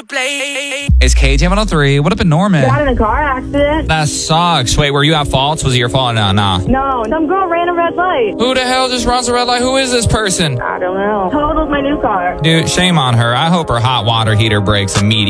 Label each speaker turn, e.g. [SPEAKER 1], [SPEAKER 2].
[SPEAKER 1] replay.
[SPEAKER 2] It's KJ103. What up in Norman?
[SPEAKER 3] Got in a car accident.
[SPEAKER 2] That sucks. Wait, were you at fault? Was it your fault? No.
[SPEAKER 3] No, some girl ran a red light.
[SPEAKER 2] Who the hell just runs a red light? Who is this person?
[SPEAKER 3] I don't know. Totaled my new car.
[SPEAKER 2] Dude, shame on her. I hope her hot water heater breaks immediately.